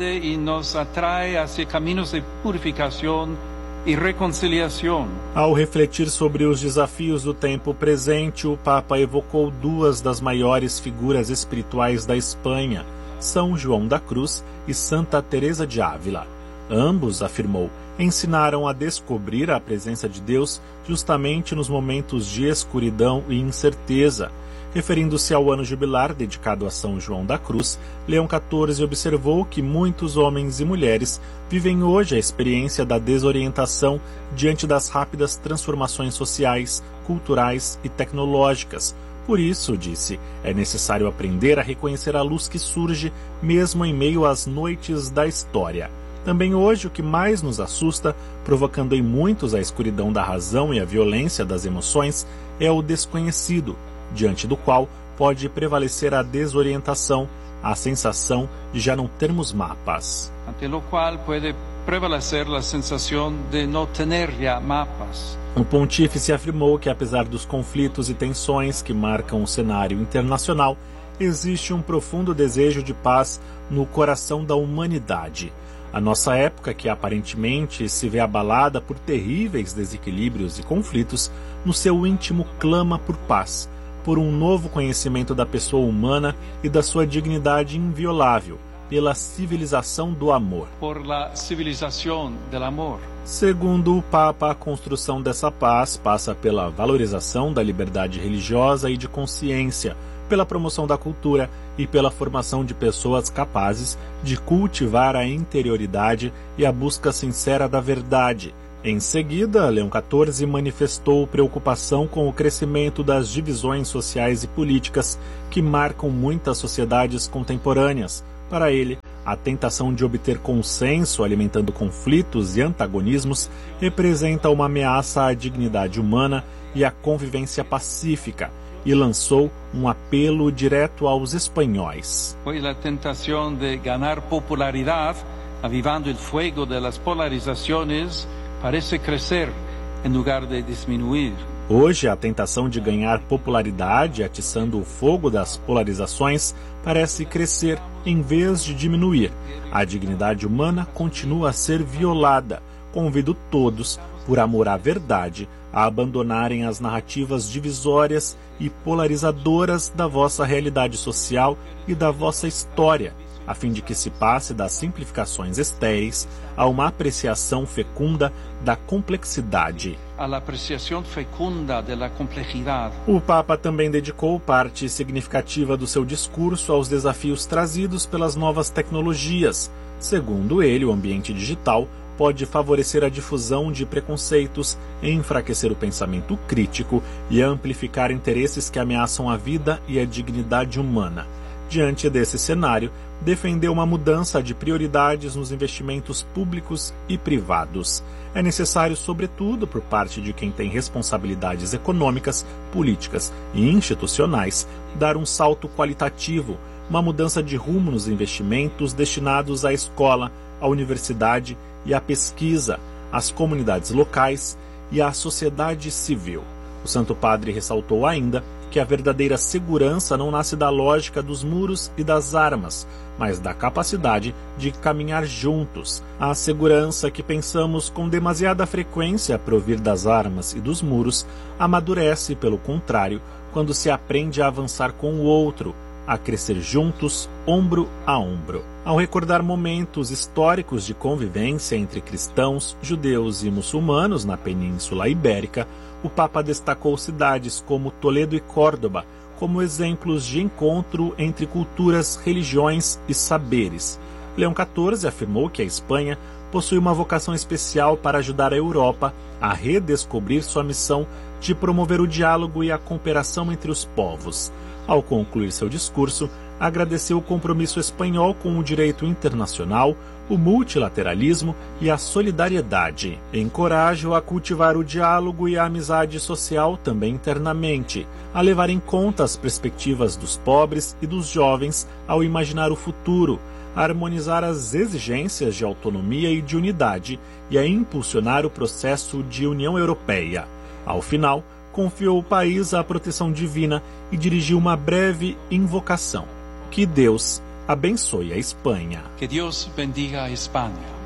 e nos atrai hacia caminhos de purificação e reconciliação. Ao refletir sobre os desafios do tempo presente, o Papa evocou duas das maiores figuras espirituais da Espanha, São João da Cruz e Santa Teresa de Ávila. Ambos, afirmou, ensinaram a descobrir a presença de Deus justamente nos momentos de escuridão e incerteza. Referindo-se ao ano jubilar dedicado a São João da Cruz, Leão XIV observou que muitos homens e mulheres vivem hoje a experiência da desorientação diante das rápidas transformações sociais, culturais e tecnológicas. Por isso, disse, é necessário aprender a reconhecer a luz que surge mesmo em meio às noites da história. Também hoje o que mais nos assusta, provocando em muitos a escuridão da razão e a violência das emoções, é o desconhecido, diante do qual pode prevalecer a desorientação, a sensação de já não termos mapas. Ante lo qual pode prevalecer a sensação de não ter já mapas. O pontífice afirmou que, apesar dos conflitos e tensões que marcam o cenário internacional, existe um profundo desejo de paz no coração da humanidade. A nossa época, que aparentemente se vê abalada por terríveis desequilíbrios e conflitos, no seu íntimo clama por paz, por um novo conhecimento da pessoa humana e da sua dignidade inviolável, pela civilização do amor. Por la civilização do amor. Segundo o Papa, a construção dessa paz passa pela valorização da liberdade religiosa e de consciência, pela promoção da cultura e pela formação de pessoas capazes de cultivar a interioridade e a busca sincera da verdade. Em seguida, Leão XIV manifestou preocupação com o crescimento das divisões sociais e políticas que marcam muitas sociedades contemporâneas. Para ele, a tentação de obter consenso alimentando conflitos e antagonismos representa uma ameaça à dignidade humana e à convivência pacífica, e lançou um apelo direto aos espanhóis. Pois a tentação de ganhar popularidade, avivando o fogo das polarizações, parece crescer em lugar de diminuir. Hoje, a tentação de ganhar popularidade, atiçando o fogo das polarizações, parece crescer em vez de diminuir. A dignidade humana continua a ser violada. Convido todos, por amor à verdade, a abandonarem as narrativas divisórias e polarizadoras da vossa realidade social e da vossa história, a fim de que se passe das simplificações estéreis a uma apreciação fecunda da complexidade. A apreciação fecunda da complexidade. O Papa também dedicou parte significativa do seu discurso aos desafios trazidos pelas novas tecnologias. Segundo ele, o ambiente digital pode favorecer a difusão de preconceitos, enfraquecer o pensamento crítico e amplificar interesses que ameaçam a vida e a dignidade humana. Diante desse cenário, defendeu uma mudança de prioridades nos investimentos públicos e privados. É necessário, sobretudo por parte de quem tem responsabilidades econômicas, políticas e institucionais, dar um salto qualitativo, uma mudança de rumo nos investimentos destinados à escola, à universidade e à pesquisa, às comunidades locais e à sociedade civil. O Santo Padre ressaltou ainda que a verdadeira segurança não nasce da lógica dos muros e das armas, mas da capacidade de caminhar juntos. A segurança que pensamos com demasiada frequência provir das armas e dos muros amadurece, pelo contrário, quando se aprende a avançar com o outro, a crescer juntos, ombro a ombro. Ao recordar momentos históricos de convivência entre cristãos, judeus e muçulmanos na Península Ibérica, o Papa destacou cidades como Toledo e Córdoba como exemplos de encontro entre culturas, religiões e saberes. Leão XIV afirmou que a Espanha possui uma vocação especial para ajudar a Europa a redescobrir sua missão de promover o diálogo e a cooperação entre os povos. Ao concluir seu discurso, agradeceu o compromisso espanhol com o direito internacional, o multilateralismo e a solidariedade. Encoraja-o a cultivar o diálogo e a amizade social também internamente, a levar em conta as perspectivas dos pobres e dos jovens ao imaginar o futuro, a harmonizar as exigências de autonomia e de unidade e a impulsionar o processo de União Europeia. Ao final, confiou o país à proteção divina e dirigiu uma breve invocação. Que Deus abençoe a Espanha. Que Dios bendiga a España.